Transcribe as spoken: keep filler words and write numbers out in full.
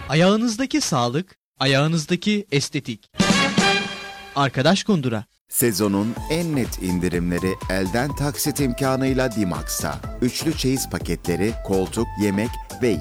Ayağınızdaki sağlık, ayağınızdaki estetik. Arkadaş Kundura. Sezonun en net indirimleri elden taksit imkanıyla Dimax'ta. Üçlü çeyiz paketleri, koltuk, yemek ve